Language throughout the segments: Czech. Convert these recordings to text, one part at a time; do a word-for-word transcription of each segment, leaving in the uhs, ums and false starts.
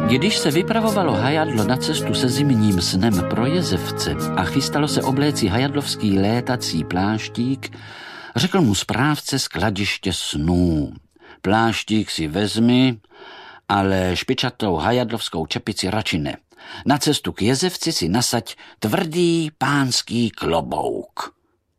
Když se vypravovalo hajadlo na cestu se zimním snem pro jezevce a chystalo se obléci hajadlovský létací pláštík, řekl mu správce skladiště snů. Pláštík si vezmi, ale špičatou hajadlovskou čepici radši ne. Na cestu k jezevci si nasaď tvrdý pánský klobouk.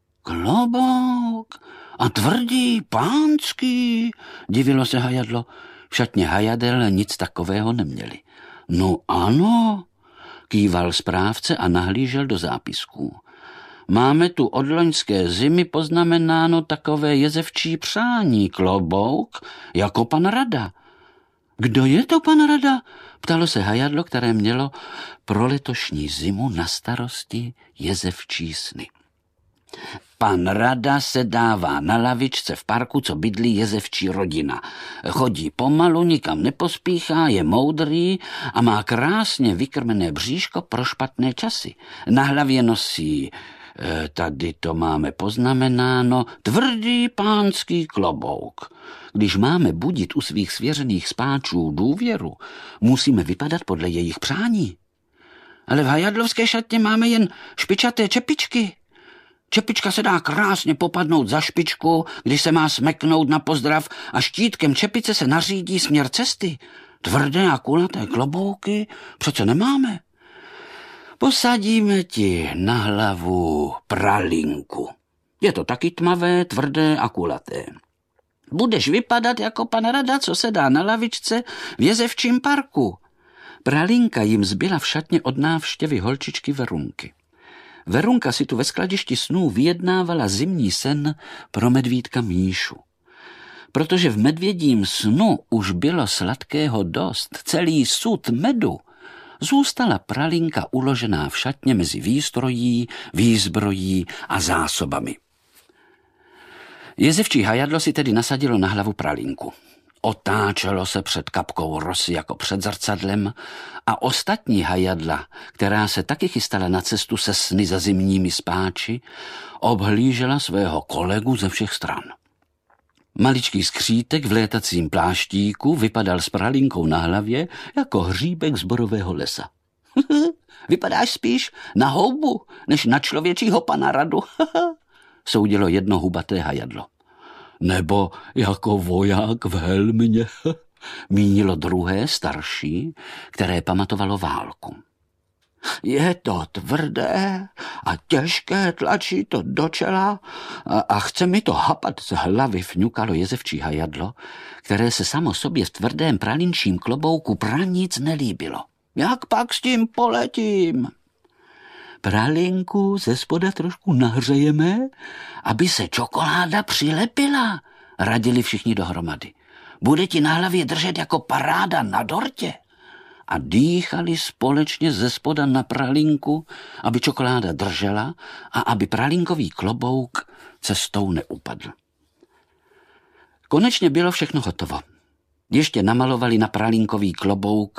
Klobouk? A tvrdý pánský? Divilo se hajadlo. V šatně hajadel nic takového neměli. No ano, kýval správce a nahlížel do zápisků. Máme tu od loňské zimy poznamenáno takové jezevčí přání, klobouk, jako pan Rada. Kdo je to pan Rada? Ptalo se hajadlo, které mělo pro letošní zimu na starosti jezevčí sny. Pan Rada se dává na lavičce v parku, co bydlí jezevčí rodina. Chodí pomalu, nikam nepospíchá, je moudrý a má krásně vykrmené bříško pro špatné časy. Na hlavě nosí, tady to máme poznamenáno, tvrdý pánský klobouk. Když máme budit u svých svěřených spáčů důvěru, musíme vypadat podle jejich přání. Ale v hajadlovské šatně máme jen špičaté čepičky. Čepička se dá krásně popadnout za špičku, když se má smeknout na pozdrav a štítkem čepice se nařídí směr cesty. Tvrdé a kulaté klobouky přece nemáme. Posadíme ti na hlavu pralinku. Je to taky tmavé, tvrdé a kulaté. Budeš vypadat jako pan Rada, co se dá na lavičce v jezevčím parku. Pralinka jim zbyla v šatně od návštěvy holčičky Verunky. Verunka si tu ve skladišti snů vyjednávala zimní sen pro medvídka Míšu. Protože v medvědím snu už bylo sladkého dost, celý sud medu, zůstala pralinka uložená v šatně mezi výstrojí, výzbrojí a zásobami. Jezevčí hajadlo si tedy nasadilo na hlavu pralinku. Otáčelo se před kapkou rosy jako před zrcadlem a ostatní hajadla, která se taky chystala na cestu se sny za zimními spáči, obhlížela svého kolegu ze všech stran. Maličký skřítek v létacím pláštíku vypadal s pralinkou na hlavě jako hříbek z borového lesa. Vypadáš spíš na houbu, než na člověčího pana Radu, soudilo jedno hubaté hajadlo. Nebo jako voják v helmě, mínilo druhé, starší, které pamatovalo válku. Je to tvrdé a těžké, tlačí to do čela a, a chce mi to hapat z hlavy, fňukalo jezevčí hajadlo, které se samo sobě v tvrdém pralinčím klobouku pranic nelíbilo. Jak pak s tím poletím? Pralinku ze spoda trošku nahřejeme, aby se čokoláda přilepila, radili všichni dohromady. Bude ti na hlavě držet jako paráda na dortě. A dýchali společně ze spoda na pralinku, aby čokoláda držela a aby pralinkový klobouk cestou neupadl. Konečně bylo všechno hotovo. Ještě namalovali na pralinkový klobouk